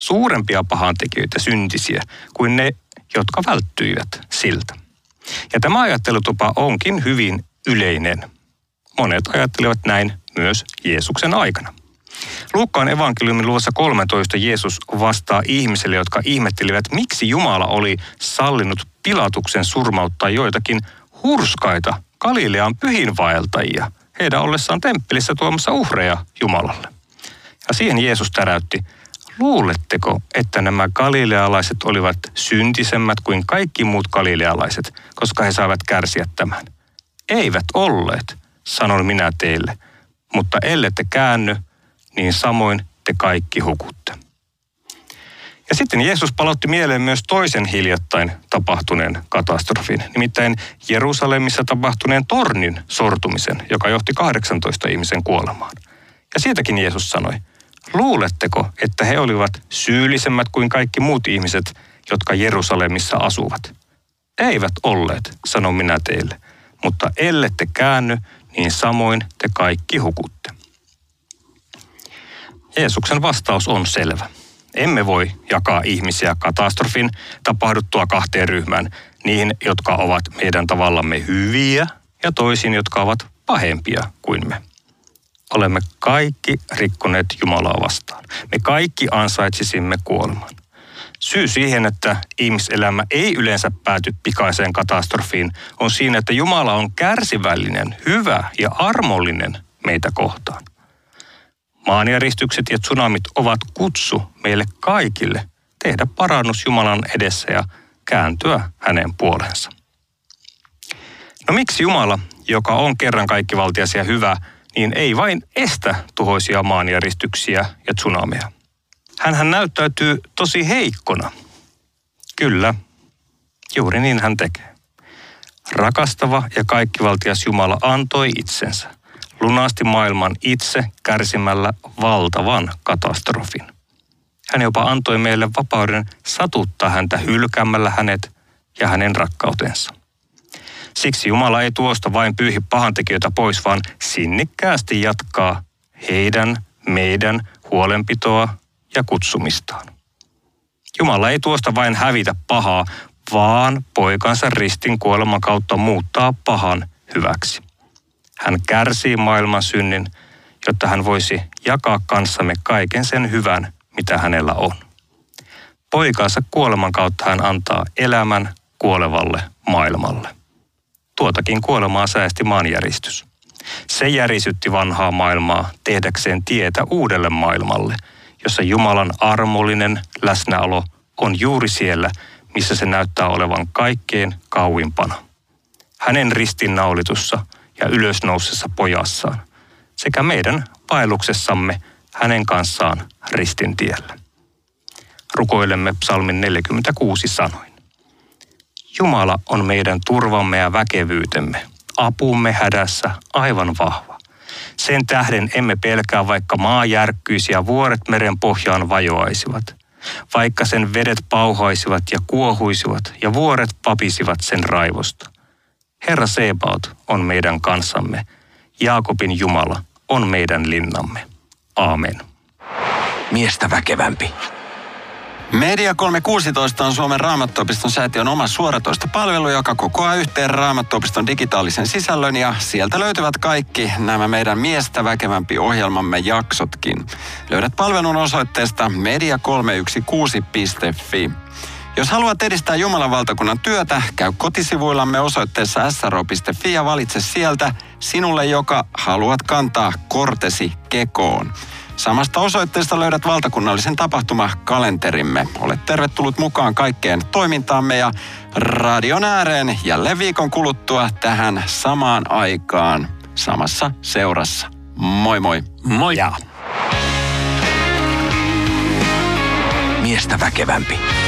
suurempia pahantekijöitä, syntisiä, kuin ne, jotka välttyivät siltä. Ja tämä ajattelutupa onkin hyvin yleinen. Monet ajattelevat näin myös Jeesuksen aikana. Luukkaan evankeliumin luvussa 13 Jeesus vastaa ihmisille, jotka ihmettelivät, miksi Jumala oli sallinut Pilatuksen surmauttaa joitakin hurskaita Galilean pyhinvaeltajia heidän ollessaan temppelissä tuomassa uhreja Jumalalle. Ja siihen Jeesus täräytti, luuletteko, että nämä galilealaiset olivat syntisemmät kuin kaikki muut galilealaiset, koska he saivat kärsiä tämän? Eivät olleet, sanon minä teille, mutta ellette käänny, niin samoin te kaikki hukutte. Ja sitten Jeesus palautti mieleen myös toisen hiljattain tapahtuneen katastrofin, nimittäin Jerusalemissa tapahtuneen tornin sortumisen, joka johti 18 ihmisen kuolemaan. Ja siitäkin Jeesus sanoi, luuletteko, että he olivat syyllisemmät kuin kaikki muut ihmiset, jotka Jerusalemissa asuvat? Eivät olleet, sanon minä teille, mutta ellette käänny, niin samoin te kaikki hukutte. Jeesuksen vastaus on selvä. Emme voi jakaa ihmisiä katastrofin tapahduttua kahteen ryhmään, niihin, jotka ovat meidän tavallamme hyviä ja toisiin, jotka ovat pahempia kuin me. Olemme kaikki rikkoneet Jumalaa vastaan. Me kaikki ansaitsisimme kuoleman. Syy siihen, että ihmiselämä ei yleensä pääty pikaiseen katastrofiin, on siinä, että Jumala on kärsivällinen, hyvä ja armollinen meitä kohtaan. Maanjäristykset ja tsunamit ovat kutsu meille kaikille tehdä parannus Jumalan edessä ja kääntyä hänen puoleensa. No miksi Jumala, joka on kerran kaikkivaltias ja hyvä, niin ei vain estä tuhoisia maanjäristyksiä ja tsunameja? Hänhän näyttäytyy tosi heikkona. Kyllä, juuri niin hän tekee. Rakastava ja kaikkivaltias Jumala antoi itsensä. Lunasti maailman itse kärsimällä valtavan katastrofin. Hän jopa antoi meille vapauden satuttaa häntä hylkäämällä hänet ja hänen rakkautensa. Siksi Jumala ei tuosta vain pyyhi pahantekijöitä pois, vaan sinnikkäästi jatkaa meidän huolenpitoa ja kutsumistaan. Jumala ei tuosta vain hävitä pahaa, vaan poikansa ristin kuoleman kautta muuttaa pahan hyväksi. Hän kärsii maailman synnin, jotta hän voisi jakaa kanssamme kaiken sen hyvän, mitä hänellä on. Poikansa kuoleman kautta hän antaa elämän kuolevalle maailmalle. Tuotakin kuolemaa säästi maanjäristys. Se järisytti vanhaa maailmaa tehdäkseen tietä uudelle maailmalle, jossa Jumalan armollinen läsnäolo on juuri siellä, missä se näyttää olevan kaikkein kauimpana. Hänen ristinnaulitussa ja ylösnousessa pojassaan sekä meidän vaelluksessamme hänen kanssaan ristin tiellä. Rukoilemme psalmin 46 sanoin. Jumala on meidän turvamme ja väkevyytemme, apumme hädässä aivan vahva. Sen tähden emme pelkää, vaikka maa järkkyisi ja vuoret meren pohjaan vajoaisivat. Vaikka sen vedet pauhaisivat ja kuohuisivat ja vuoret papisivat sen raivosta. Herra Sebaot on meidän kanssamme. Jaakobin Jumala on meidän linnamme. Aamen. Miestä väkevämpi. Media 316 on Suomen Raamattuopiston säätiön oma suoratoistopalvelu, joka kokoaa yhteen Raamattuopiston digitaalisen sisällön ja sieltä löytyvät kaikki nämä meidän Miestä väkevämpi -ohjelmamme jaksotkin. Löydät palvelun osoitteesta media316.fi. Jos haluat edistää Jumalan valtakunnan työtä, käy kotisivuillamme osoitteessa sro.fi ja valitse sieltä sinulle, joka haluat kantaa kortesi kekoon. Samasta osoitteesta löydät valtakunnallisen tapahtumakalenterimme. Olet tervetullut mukaan kaikkeen toimintaamme ja radion ääreen jälleen viikon kuluttua tähän samaan aikaan samassa seurassa. Moi moi! Moi! Miestä väkevämpi.